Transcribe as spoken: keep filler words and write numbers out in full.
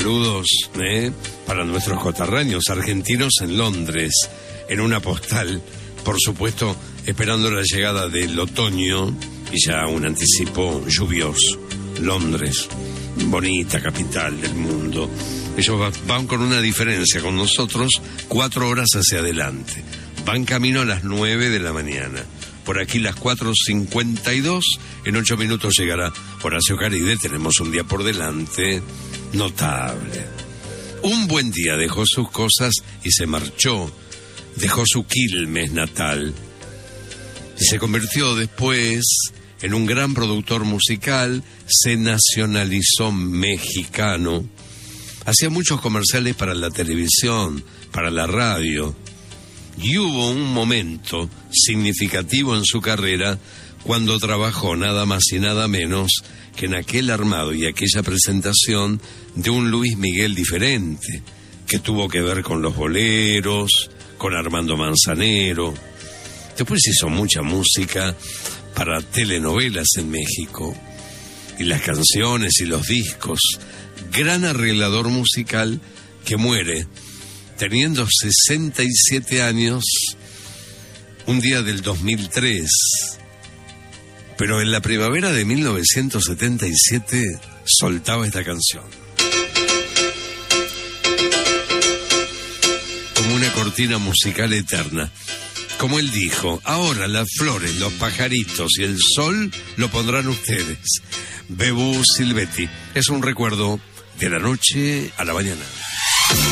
saludos ¿eh? para nuestros coterráneos argentinos en Londres, en una postal, por supuesto, esperando la llegada del otoño y ya un anticipo lluvioso. Londres, bonita capital del mundo. Ellos va, van con una diferencia con nosotros, cuatro horas hacia adelante. Van camino a las nueve de la mañana. Por aquí las cuatro cincuenta y dos, en ocho minutos llegará Horacio Caride. Tenemos un día por delante notable. Un buen día, dejó sus cosas y se marchó. Dejó su Quilmes natal. Y se convirtió después en un gran productor musical. Se nacionalizó mexicano. Hacía muchos comerciales para la televisión, para la radio. Y hubo un momento significativo en su carrera cuando trabajó nada más y nada menos que en aquel armado y aquella presentación de un Luis Miguel diferente, que tuvo que ver con los boleros, con Armando Manzanero. Después hizo mucha música para telenovelas en México, y las canciones y los discos. Gran arreglador musical que muere teniendo sesenta y siete años, un día del dos mil tres. Pero en la primavera de mil novecientos setenta y siete soltaba esta canción. Como una cortina musical eterna. Como él dijo, ahora las flores, los pajaritos y el sol lo pondrán ustedes. Bebú Silvetti. Es un recuerdo de la noche a la mañana.